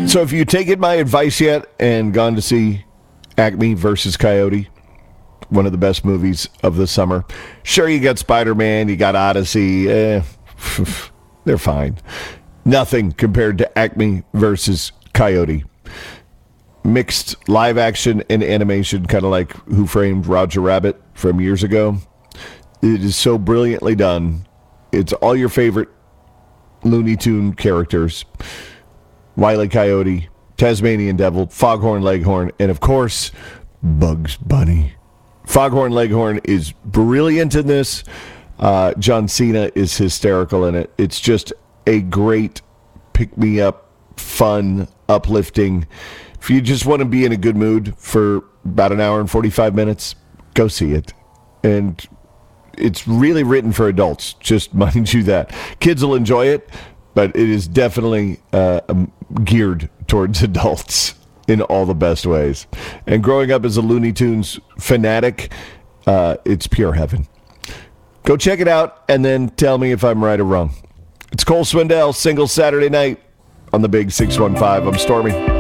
So if you've taken my advice yet and gone to see Acme versus Coyote, one of the best movies of the summer, sure, you got Spider-Man, you got Odyssey, they're fine. Nothing compared to Acme versus Coyote. Mixed live action and animation, kind of like Who Framed Roger Rabbit from years ago. It is so brilliantly done. It's all your favorite Looney Tune characters. Wile E. Coyote, Tasmanian Devil, Foghorn Leghorn, and of course, Bugs Bunny. Foghorn Leghorn is brilliant in this. John Cena is hysterical in it. It's just a great pick-me-up, fun, uplifting. If you just want to be in a good mood for about an hour and 45 minutes, go see it. And it's really written for adults, just mind you that. Kids will enjoy it, but it is definitely geared towards adults in all the best ways. And growing up as a Looney Tunes fanatic, it's pure heaven. Go check it out and then tell me if I'm right or wrong. It's Cole Swindell, Single Saturday Night on the Big 615. I'm Stormy.